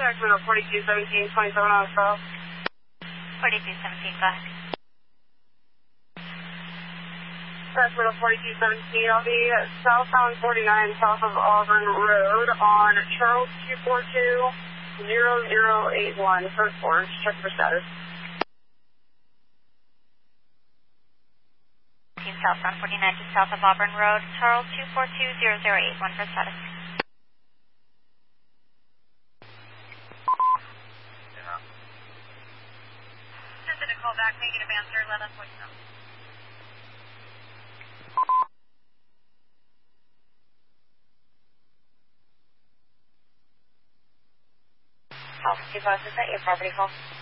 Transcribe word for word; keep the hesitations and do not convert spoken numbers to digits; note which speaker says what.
Speaker 1: Sacramento forty-two seventeen, twenty-seven on south.
Speaker 2: forty-two seventeen, go ahead.
Speaker 1: Sacramento forty-two seventeen, I'll be southbound forty-nine, south of Auburn Road on Charles two four two zero zero eight one, first floor. Check for status.
Speaker 2: Southbound forty-nine to south of Auburn Road, Charles two four two zero zero eight one for status.
Speaker 3: Send in a call back, negative answer, let us voicemail.
Speaker 2: Call fifty-five, is that your property call?